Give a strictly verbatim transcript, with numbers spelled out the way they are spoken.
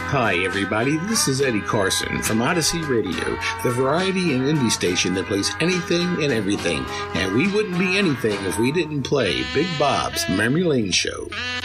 Hi, everybody. This is Eddie Carson from Odyssey Radio, the variety and indie station that plays anything and everything. And we wouldn't be anything if we didn't play Big Bob's Memory Lane Show.